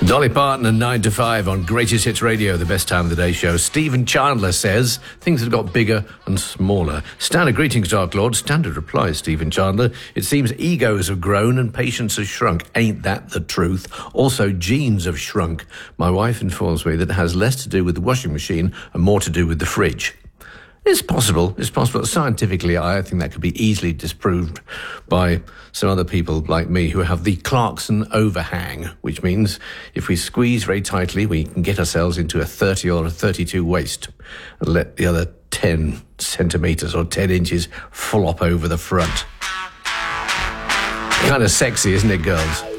Dolly Parton and 9 to 5 on Greatest Hits Radio, the best time of the day show. Stephen Chandler says things have got bigger and smaller. Standard greetings, Dark Lord. Standard replies, Stephen Chandler. It seems egos have grown and patience has shrunk. Ain't that the truth? Also, jeans have shrunk. My wife informs me that it has less to do with the washing machine and more to do with the fridge. It's possible. Scientifically, I think that could be easily disproved by some other people like me who have the Clarkson overhang, which means if we squeeze very tightly, we can get ourselves into a 30 or a 32 waist and let the other 10 centimetres or 10 inches flop over the front. Kind of sexy, isn't it, girls?